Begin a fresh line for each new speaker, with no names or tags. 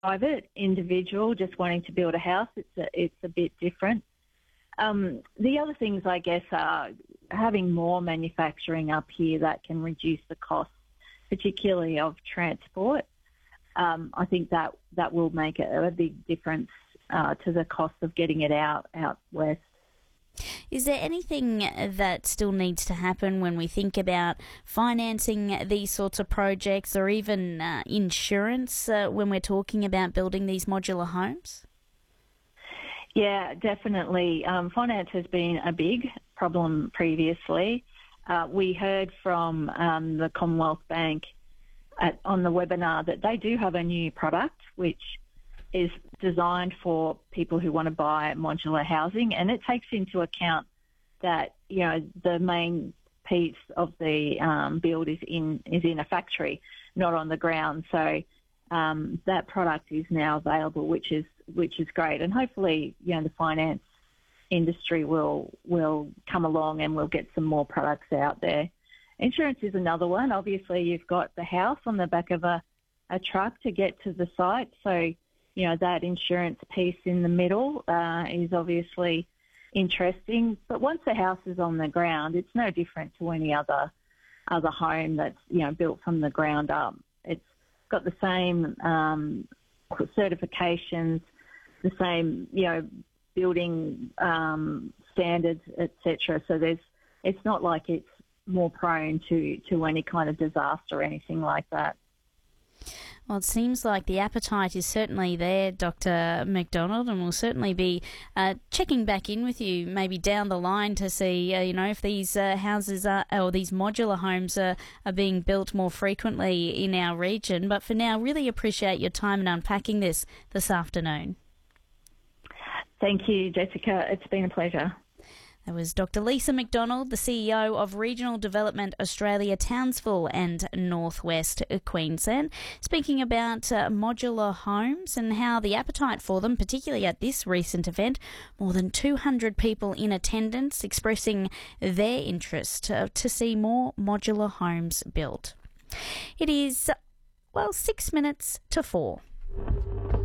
private individual just wanting to build a house, it's a bit different. The other things, I guess, are having more manufacturing up here that can reduce the costs, particularly of transport. I think that will make a big difference to the cost of getting it out west.
Is there anything that still needs to happen when we think about financing these sorts of projects, or even insurance when we're talking about building these modular homes?
Yeah, definitely. Finance has been a big problem previously. We heard from the Commonwealth Bank on the webinar that they do have a new product which is designed for people who want to buy modular housing, and it takes into account that, you know, the main piece of the build is in a factory, not on the ground. So that product is now available, which is great, and hopefully, you know, the finance industry will come along and we'll get some more products out there. Insurance is another one. Obviously, you've got the house on the back of a truck to get to the site, so you know that insurance piece in the middle is obviously interesting. But once the house is on the ground, it's no different to any other home that's, you know, built from the ground up. It's got the same certifications, the same, you know, building standards, etc. So it's not like it's more prone to any kind of disaster or anything like that.
Well, it seems like the appetite is certainly there, Dr. McDonald, and we'll certainly be checking back in with you maybe down the line to see, you know, if these houses or these modular homes are being built more frequently in our region. But for now, really appreciate your time in unpacking this afternoon.
Thank you, Jessica. It's been a pleasure.
That was Dr. Lisa McDonald, the CEO of Regional Development Australia, Townsville and Northwest Queensland, speaking about modular homes and how the appetite for them, particularly at this recent event, more than 200 people in attendance expressing their interest to see more modular homes built. It is, 6 minutes to 4.